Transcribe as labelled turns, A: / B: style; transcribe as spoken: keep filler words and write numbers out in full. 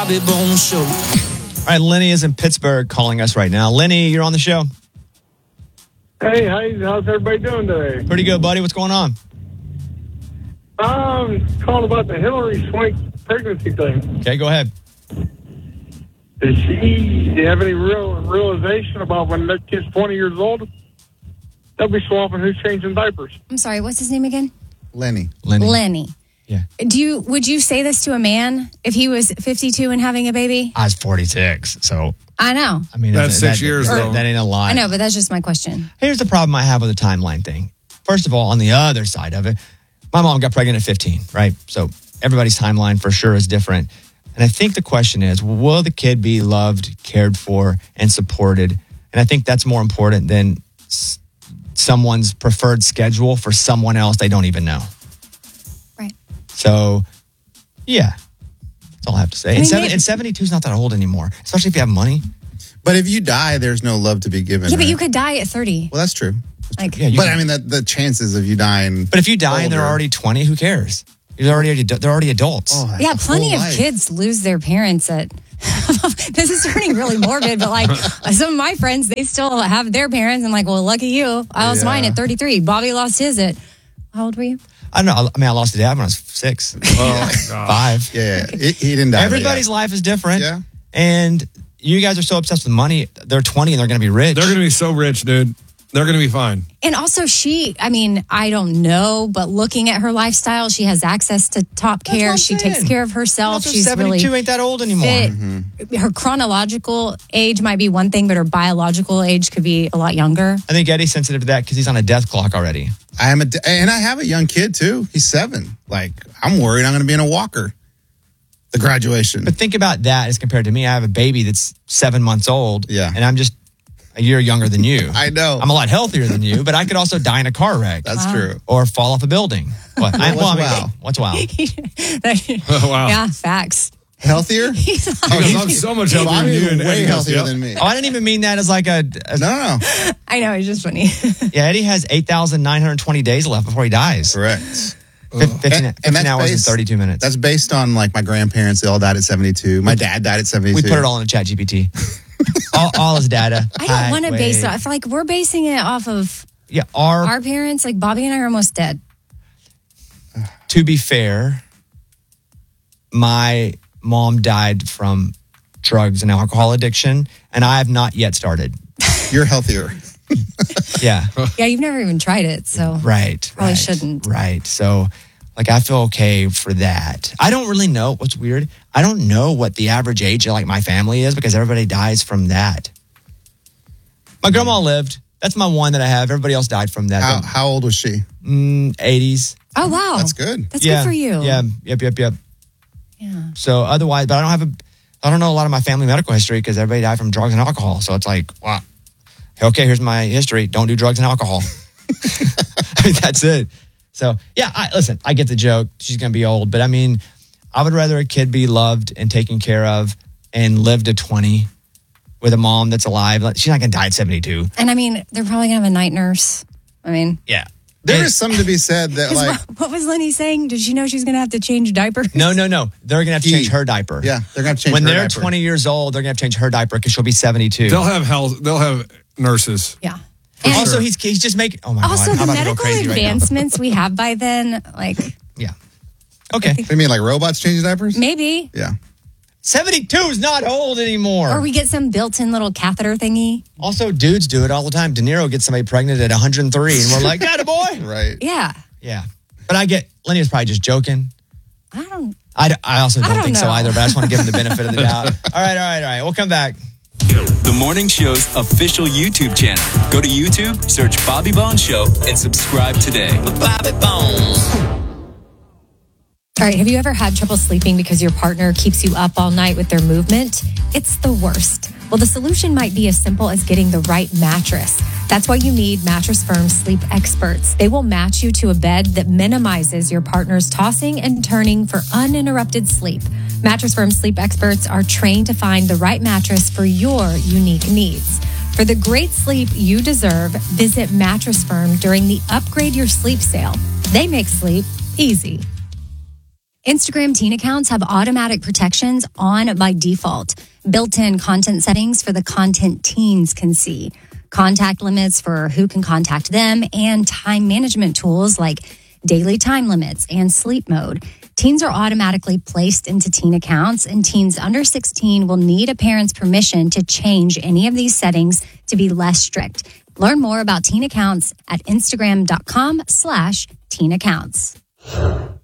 A: Bobby Bones Show.
B: All right, Lenny is in Pittsburgh calling us right now. Lenny, you're on the show.
C: Hey, how, how's everybody doing today?
B: Pretty good, buddy. What's going on?
C: Um, calling about the Hillary Swank pregnancy thing.
B: Okay, go ahead.
C: Does she have any real realization about when that kid's twenty years old? They'll be swapping who's changing diapers.
D: I'm sorry, what's his name again?
E: Lenny.
B: Lenny.
D: Lenny.
B: Yeah.
D: Do you would you say this to a man if he was fifty-two and having a baby?
B: I was forty-six, so
D: I know.
B: I mean
F: That's
B: that,
F: six
B: that,
F: years,
B: that,
F: though.
B: That ain't a lot.
D: I know, but that's just my question.
B: Here's the problem I have with the timeline thing. First of all, on the other side of it, my mom got pregnant at fifteen, right? So everybody's timeline for sure is different. And I think the question is, will the kid be loved, cared for, and supported? And I think that's more important than s- someone's preferred schedule for someone else they don't even know.
D: Right.
B: So, yeah, that's all I have to say.
D: I
B: and,
D: mean,
B: seven,
D: maybe-
B: and seventy-two is not that old anymore, especially if you have money.
E: But if you die, there's no love to be given.
D: Yeah, but
E: right?
D: you could die at thirty.
E: Well, that's true.
D: Like,
B: Yeah, you
E: But
B: can-
E: I mean, that the chances of you dying.
B: but if you die and they're
E: older-
B: already twenty, who cares? They're already they're already adults.
E: Oh,
D: yeah,
E: a
D: plenty
E: whole
D: of
E: life.
D: kids lose their parents at. This is turning really morbid, but like some of my friends, they still have their parents. I'm like, well, lucky you. I lost
E: Yeah.
D: mine at thirty-three. Bobby lost his at. How old were you?
B: I don't know. I mean, I lost a dad when I was six,
F: Oh, God.
B: five.
E: Yeah, he, he didn't die.
B: Everybody's life is different.
E: Yeah.
B: And you guys are so obsessed with money. They're twenty and they're going to be rich.
F: They're going to be so rich, dude. They're going to be fine.
D: And also, she, I mean, I don't know, but looking at her lifestyle, she has access to top
B: That's what
D: care.
B: I'm
D: She
B: saying.
D: takes care of herself.
B: Also,
D: She's
B: seventy-two
D: really
B: ain't that old anymore.
D: fit. Her chronological age might be one thing, but her biological age could be a lot younger.
B: I think Eddie's sensitive to that because he's on a death clock already.
E: I am a, and I have a young kid too. He's seven. Like, I'm worried I'm going to be in a walker. The graduation.
B: But think about that as compared to me. I have a baby that's seven months old.
E: Yeah.
B: And I'm just a year younger than you.
E: I know.
B: I'm a lot healthier than you, but I could also die in a car wreck.
E: That's true.
B: Or fall off a building. What? I,
E: What's
B: well, I mean,
E: wow?
B: What's wow?
F: Oh, wow.
D: Yeah, facts.
E: Healthier?
D: He's
F: Because I'm so much healthier than
E: Bobby's
F: you. And
E: way
F: Eddie goes,
E: healthier
F: yep.
E: than me.
B: Oh, I didn't even mean that as like a. a
E: No, no, no.
D: I know, it's just funny.
B: Yeah, Eddie has eight thousand nine hundred twenty days left before he dies.
E: Correct.
B: Fif- fifteen,
E: And- and
B: fifteen
E: that's
B: hours and
E: based-
B: thirty-two minutes.
E: That's based on like my grandparents. They all died at seventy-two. My dad died at seventy-two.
B: We put it all in a chat G P T. all, all his data.
D: I don't
B: Height,
D: want to base it.
B: weight.
D: I feel like we're basing it off of
B: Yeah, our,
D: our parents. Like Bobby and I are almost dead.
B: to be fair, my mom died from drugs and alcohol addiction, and I have not yet started.
E: You're healthier.
B: Yeah,
D: Yeah, you've never even tried it, so
B: right.
D: Probably
B: right,
D: shouldn't.
B: Right. So, like, I feel okay for that. I don't really know what's weird. I don't know what the average age of like my family is because everybody dies from that. My grandma lived. That's my one that I have. Everybody else died from that.
E: How, how old was she?
B: Mm, eighties.
D: Oh wow,
E: That's good.
D: That's
B: yeah,
D: good for you.
B: Yeah. Yep. Yep. Yep.
D: Yeah.
B: So otherwise, but I don't have a, I don't know a lot of my family medical history because everybody died from drugs and alcohol. So it's like, wow. Okay, here's my history. Don't do drugs and alcohol. I mean, that's it. So yeah, I, listen, I get the joke. She's gonna be old, but I mean, I would rather a kid be loved and taken care of and live to twenty with a mom that's alive. Like, she's not gonna die at seventy-two.
D: And I mean, they're probably gonna have a night nurse. I mean,
B: Yeah.
E: There
B: And-
E: is something to be said that
D: 'cause
E: like,
D: what, what was Lenny saying? Did she know she's gonna have to change diapers?
B: No, no, no. They're gonna have to
E: E.
B: change her diaper.
E: yeah, they're going to change
B: When
E: her
B: they're
E: diaper.
B: twenty years old, they're gonna have to change her diaper because she'll be seventy-two.
F: They'll have health. They'll have nurses.
D: Yeah.
F: For
D: And
B: also,
F: sure.
B: he's he's just making. Oh my
D: also,
B: god! I'm
D: the
B: about to go
D: medical
B: crazy right now.
D: advancements we have by then, like
B: Yeah. Okay.
E: What do you mean, like robots changing diapers?
D: maybe,
E: Yeah.
B: seventy-two is not old anymore.
D: or we get some built-in little catheter thingy.
B: Also, dudes do it all the time. De Niro gets somebody pregnant at one hundred three, and we're like, "Got a boy."
E: Right.
D: Yeah.
B: Yeah. But I get Lenny was probably just joking.
D: I don't.
B: I, I also don't,
D: I don't
B: think so
D: know.
B: either. But I just want to give him the benefit of the doubt. All right. All right. All right. We'll come back.
G: The morning show's official YouTube channel. Go to YouTube, search Bobby Bones Show, and subscribe today.
A: Bobby Bones.
D: All right, have you ever had trouble sleeping because your partner keeps you up all night with their movement? It's the worst. Well, the solution might be as simple as getting the right mattress. That's why you need Mattress Firm sleep experts. They will match you to a bed that minimizes your partner's tossing and turning for uninterrupted sleep. Mattress Firm sleep experts are trained to find the right mattress for your unique needs. For the great sleep you deserve, visit Mattress Firm during the Upgrade Your Sleep sale. They make sleep easy. Instagram teen accounts have automatic protections on by default, built-in content settings for the content teens can see, contact limits for who can contact them, and time management tools like daily time limits and sleep mode. Teens are automatically placed into teen accounts, and teens under sixteen will need a parent's permission to change any of these settings to be less strict. Learn more about teen accounts at instagram.com slash teen accounts.